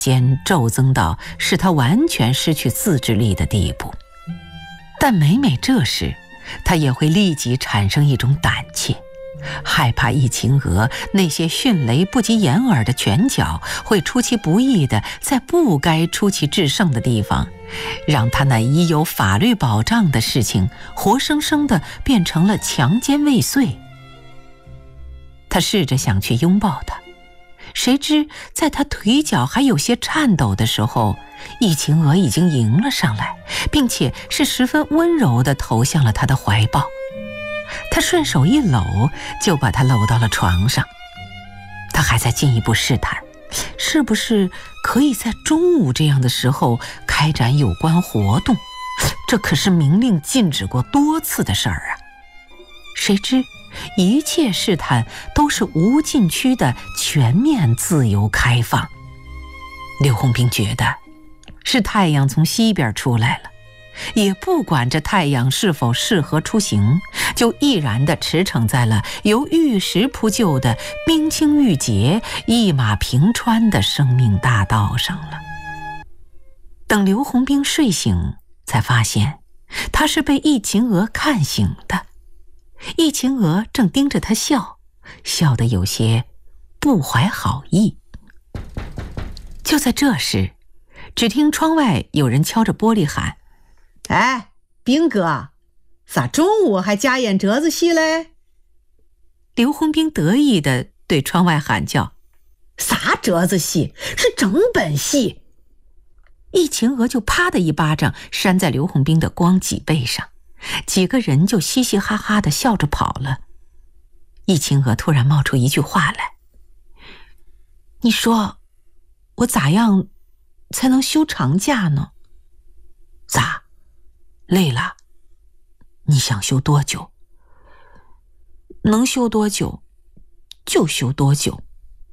间骤增到使他完全失去自制力的地步。但每每这时，他也会立即产生一种胆怯，害怕易秦娥那些迅雷不及掩耳的拳脚会出其不意地在不该出其制胜的地方，让他那已有法律保障的事情活生生地变成了强奸未遂。他试着想去拥抱他，谁知在他腿脚还有些颤抖的时候，易秦娥已经迎了上来，并且是十分温柔地投向了他的怀抱。他顺手一搂，就把他搂到了床上。他还在进一步试探，是不是可以在中午这样的时候开展有关活动，这可是明令禁止过多次的事儿啊。谁知一切试探都是无禁区的全面自由开放。刘洪兵觉得是太阳从西边出来了，也不管这太阳是否适合出行，就毅然地驰骋在了由玉石铺就的冰清玉洁、一马平川的生命大道上了。等刘洪兵睡醒，才发现他是被易秦娥看醒的。易秦娥正盯着他笑，笑得有些不怀好意。就在这时，只听窗外有人敲着玻璃喊：“ 哎，兵哥，咋中午还加演折子戏嘞？” 刘洪兵得意地对窗外喊叫：“ 啥折子戏？是整本戏！” 易秦娥就啪的一巴掌扇在刘洪兵的光脊背上，几个人就嘻嘻哈哈地笑着跑了。易秦娥突然冒出一句话来：“你说我咋样才能休长假呢？”“ 咋？累了？你想休多久？”“ 能休多久就休多久。”“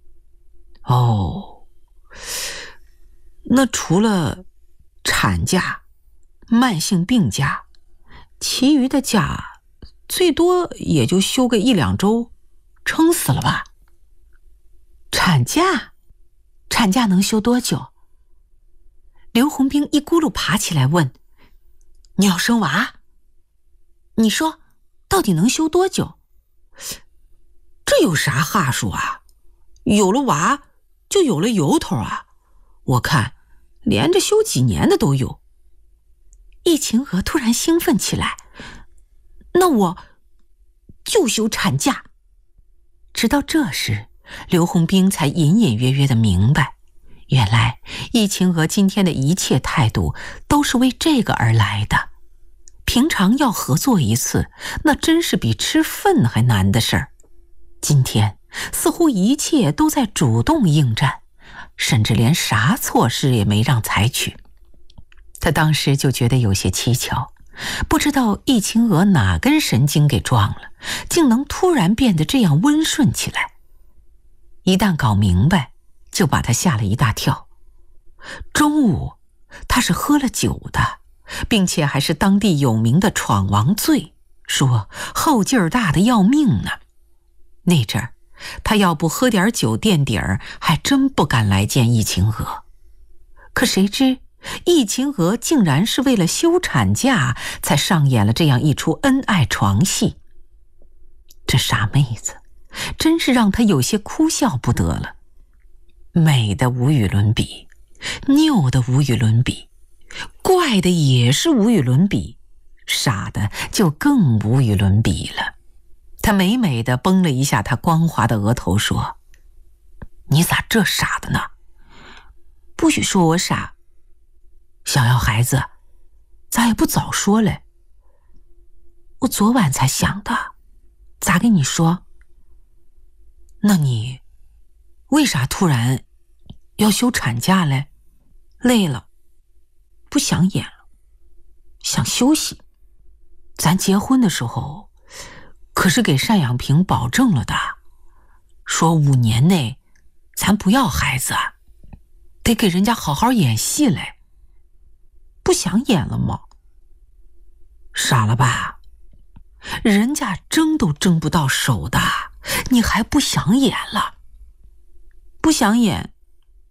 哦，那除了产假、慢性病假，其余的假最多也就休个1-2周，撑死了吧？”“ 产假？产假能休多久？”刘洪兵一咕噜爬起来问：“ 你要生娃？ 你说到底能休多久？”“ 这有啥哈数啊？有了娃就有了由头啊！我看连着休几年的都有。” 易秦娥突然兴奋起来：“那我就休产假。”直到这时，刘洪兵才隐隐约约地明白，原来易秦娥今天的一切态度都是为这个而来的。平常要合作一次，那真是比吃粪还难的事儿。今天似乎一切都在主动应战，甚至连啥措施也没让采取。他当时就觉得有些蹊跷，不知道易秦娥哪根神经给撞了，竟能突然变得这样温顺起来。一旦搞明白，就把他吓了一大跳。中午他是喝了酒的，并且还是当地有名的闯王醉，说后劲儿大的要命呢。那阵儿他要不喝点酒垫底儿，还真不敢来见易秦娥。可谁知易秦娥竟然是为了休产假才上演了这样一出恩爱床戏。这傻妹子真是让他有些哭笑不得了。美的无与伦比，拗的无与伦比，怪的也是无与伦比，傻的就更无与伦比了。他美美地绷了一下他光滑的额头，说：“你咋这傻的呢？不许说我傻。想要孩子，咋也不早说嘞？我昨晚才想的，咋跟你说？那你为啥突然要休产假嘞？累了，不想演了，想休息。咱结婚的时候可是给单养平保证了的，说5年内咱不要孩子，得给人家好好演戏嘞。不想演了吗？傻了吧？人家争都争不到手的，你还不想演了？不想演，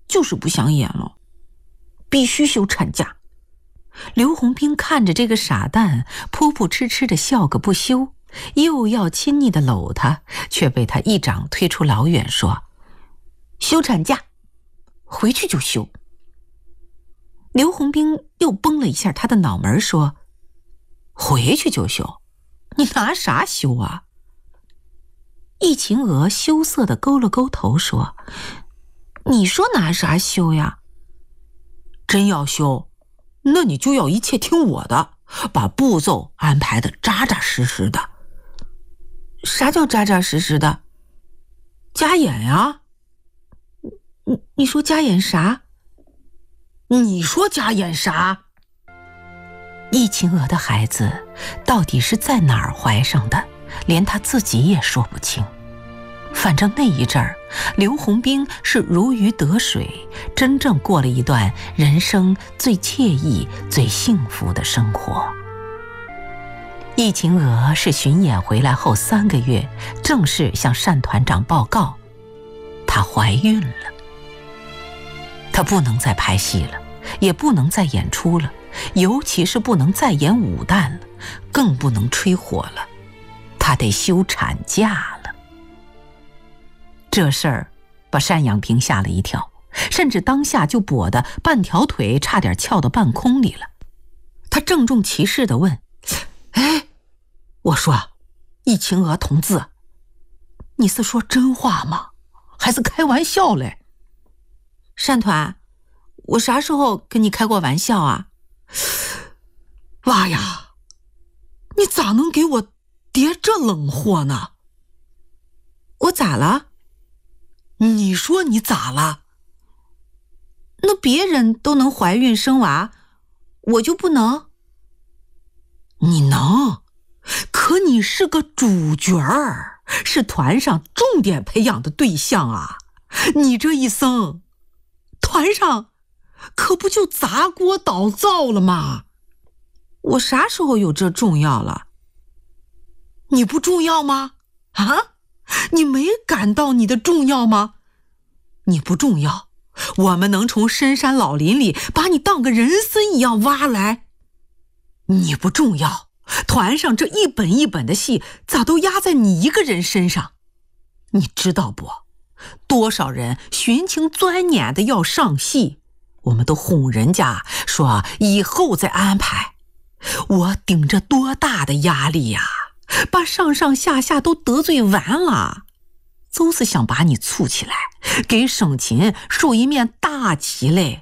就是不想演了，必须休产假。刘洪兵看着这个傻蛋扑扑哧哧的笑个不休，又要亲昵的搂他，却被他一掌推出老远，说：休产假，回去就休。刘洪兵又绷了一下他的脑门，说：回去就休？你拿啥休啊？易秦娥羞涩地勾了勾头，说：你说拿啥休呀？真要休，那你就要一切听我的，把步骤安排得扎扎实实的。啥叫扎扎实实的？加演呀。你说加演啥？你说加演啥？易秦娥的孩子到底是在哪儿怀上的，连他自己也说不清。反正那一阵儿，刘洪兵是如鱼得水，真正过了一段人生最惬意、最幸福的生活。易秦娥是巡演回来后3个月，正式向单团长报告，她怀孕了。她不能再拍戏了，也不能再演出了，尤其是不能再演武旦了，更不能吹火了，她得休产假了。这事儿把单养平吓了一跳，甚至当下就跛得半条腿差点翘到半空里了。他郑重其事地问：我说，易秦娥同志，你是说真话吗？还是开玩笑嘞？单团，我啥时候跟你开过玩笑啊？娃呀，你咋能给我叠这冷货呢？我咋了？你说你咋了？那别人都能怀孕生娃，我就不能？你能，可你是个主角儿，是团上重点培养的对象啊！你这一生，团上可不就砸锅倒灶了吗？我啥时候有这重要了？你不重要吗？啊？你没感到你的重要吗？你不重要，我们能从深山老林里把你当个人参一样挖来。你不重要，团上这一本一本的戏咋都压在你一个人身上？你知道不？多少人寻情钻撵的要上戏，我们都哄人家说以后再安排。我顶着多大的压力呀，把上上下下都得罪完了，就是想把你簇起来，给省亲竖一面大旗嘞。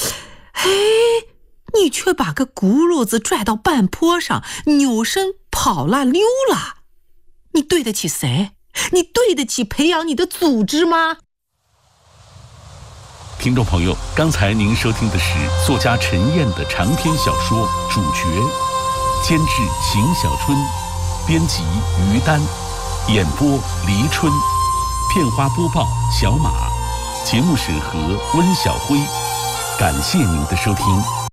你却把个轱辘子拽到半坡上，扭身跑了溜了。你对得起谁？你对得起培养你的组织吗？ 听众朋友，刚才您收听的是作家陈燕的长篇小说《主角》，监制邢小春，编辑于丹，演播黎春，片花播报小马，节目审核温小辉。感谢您的收听。